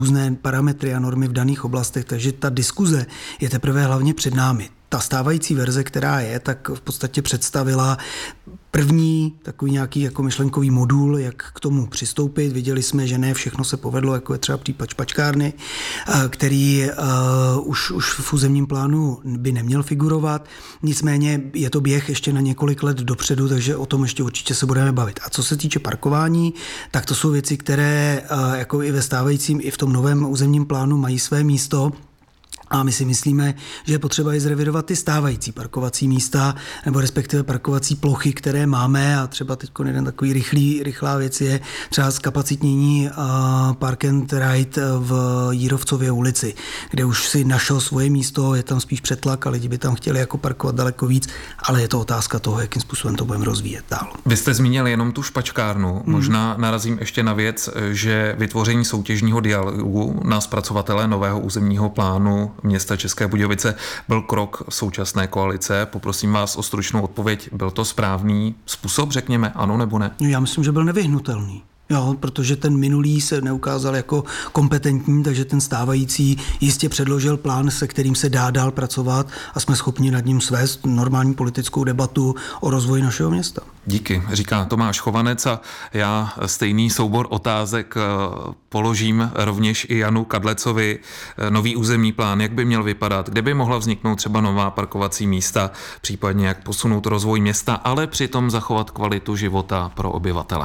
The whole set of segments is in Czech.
různé parametry a normy v daných oblastech, takže ta diskuze je teprve hlavně před námi. Ta stávající verze, která je, tak v podstatě představila první takový nějaký jako myšlenkový modul, jak k tomu přistoupit. Viděli jsme, že ne všechno se povedlo, jako je třeba případ špačkárny, který už v územním plánu by neměl figurovat. Nicméně je to běh ještě na několik let dopředu, takže o tom ještě určitě se budeme bavit. A co se týče parkování, tak to jsou věci, které jako i ve stávajícím, i v tom novém územním plánu mají své místo. A my si myslíme, že je potřeba i zrevidovat ty stávající parkovací místa, nebo respektive parkovací plochy, které máme. A třeba teď jeden takový rychlá věc je třeba zkapacitnění Park and Ride v Jírovcově ulici, kde už si našel svoje místo, je tam spíš přetlak a lidi by tam chtěli jako parkovat daleko víc, ale je to otázka toho, jakým způsobem to budeme rozvíjet dál. Vy jste zmínil jenom tu špačkárnu. Možná narazím ještě na věc, že vytvoření soutěžního dialogu na zpracovatele nového územního plánu města České Budějovice byl krok současné koalice. Poprosím vás o stručnou odpověď. Byl to správný způsob, řekněme, ano nebo ne? Já myslím, že byl nevyhnutelný. Jo, protože ten minulý se neukázal jako kompetentní, takže ten stávající jistě předložil plán, se kterým se dá dál pracovat a jsme schopni nad ním svést normální politickou debatu o rozvoji našeho města. Díky, říká Tomáš Chovanec a já stejný soubor otázek položím rovněž i Janu Kadlecovi. Nový územní plán, jak by měl vypadat, kde by mohla vzniknout třeba nová parkovací místa, případně jak posunout rozvoj města, ale přitom zachovat kvalitu života pro obyvatele.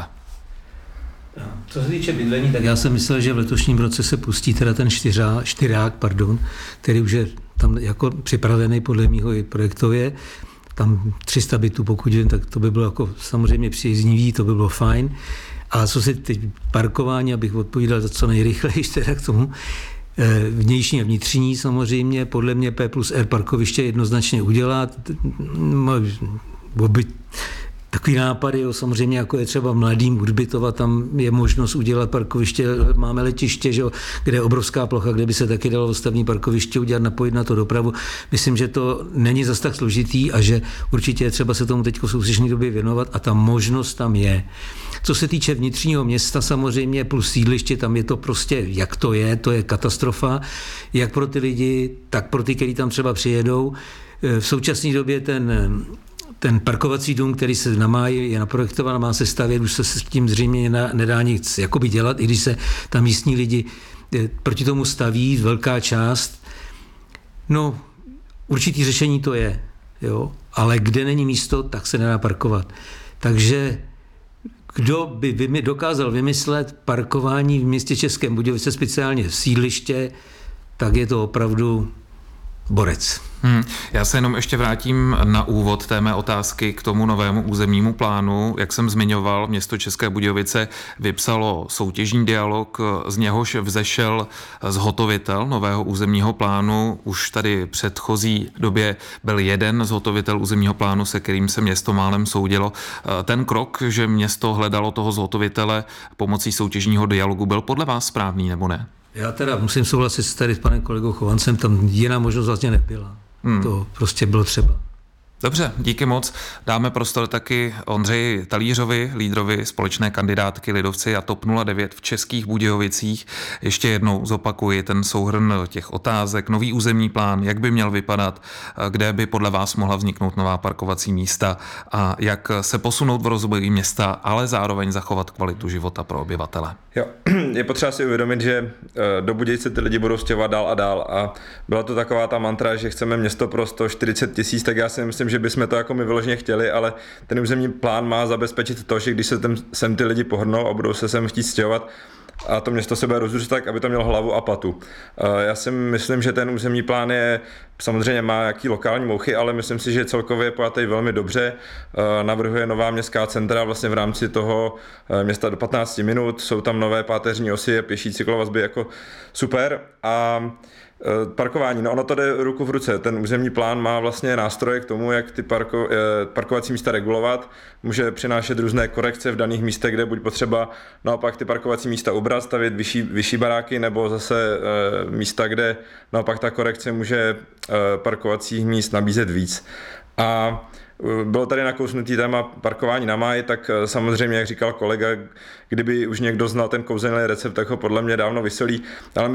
Co se týče bydlení, tak já jsem myslel, že v letošním roce se pustí teda ten čtyřák, který už je tam jako připravený podle mýho i projektově. Tam 300 bytů, pokud vím, tak to by bylo jako samozřejmě příznivý, to by bylo fajn. A co se teď parkování, abych odpovídal za co nejrychleji teda k tomu, vnější a vnitřní samozřejmě, podle mě P+R parkoviště jednoznačně udělat. Takový nápady, samozřejmě jako je třeba Mladým Hudbitova, tam je možnost udělat parkoviště, máme letiště, že, kde je obrovská plocha, kde by se taky dalo stavní parkoviště udělat, napojit na to dopravu. Myslím, že to není zas tak složitý a že určitě je třeba se tomu teď v současné době věnovat a ta možnost tam je. Co se týče vnitřního města samozřejmě plus sídliště, tam je to prostě, jak to je katastrofa, jak pro ty lidi, tak pro ty, kteří tam třeba přijedou. V současné době ten parkovací dům, který se na máji je naprojektovan, má se stavět, už se s tím zřejmě nedá nic jakoby dělat, i když se tam místní lidi proti tomu staví, velká část. No, určitý řešení to je, jo, ale kde není místo, tak se nedá parkovat. Takže kdo by dokázal vymyslet parkování v městě Českém Budějovice, speciálně v sídliště, tak je to opravdu borec. Já se jenom ještě vrátím na úvod té mé otázky k tomu novému územnímu plánu. Jak jsem zmiňoval, město České Budějovice vypsalo soutěžní dialog, z něhož vzešel zhotovitel nového územního plánu. Už tady v předchozí době byl jeden zhotovitel územního plánu, se kterým se město málem soudilo. Ten krok, že město hledalo toho zhotovitele pomocí soutěžního dialogu, byl podle vás správný nebo ne? Já teda musím souhlasit tady s panem kolegou Chovancem, tam jiná možnost vlastně nebyla. To prostě bylo třeba. Dobře, díky moc. Dáme prostor taky Ondřeji Talířovi, lídrovi společné kandidátky Lidovci a TOP 09 v Českých Budějovicích. Ještě jednou zopakuji ten souhrn těch otázek, nový územní plán, jak by měl vypadat, kde by podle vás mohla vzniknout nová parkovací místa a jak se posunout v rozvoji města, ale zároveň zachovat kvalitu života pro obyvatele. Jo, je potřeba si uvědomit, že do Budějic se ty lidi budou stěhovat dál a dál a byla to taková ta mantra, že chceme město pro 140 000, tak já si myslím, že bychom to jako my vyloženě chtěli, ale ten územní plán má zabezpečit to, že když se sem ty lidi pohrnou a budou se sem chtít stěhovat a to město se bude rozrůstat tak, aby to mělo hlavu a patu. Já si myslím, že ten územní plán je, samozřejmě má jaký lokální mouchy, ale myslím si, že celkově je pojatý velmi dobře. Navrhuje nová městská centra vlastně v rámci toho města do 15 minut, jsou tam nové páteřní osy, pěší cyklovazby, jako super. A parkování, no ono to jde ruku v ruce. Ten územní plán má vlastně nástroje k tomu, jak ty parkovací místa regulovat. Může přinášet různé korekce v daných místech, kde buď potřeba naopak ty parkovací místa ubrat, stavět vyšší baráky, nebo zase místa, kde naopak ta korekce může parkovacích míst nabízet víc. A bylo tady nakousnutý téma parkování na máji, tak samozřejmě, jak říkal kolega, kdyby už někdo znal ten kouzelný recept, tak ho podle mě dávno vysolí, ale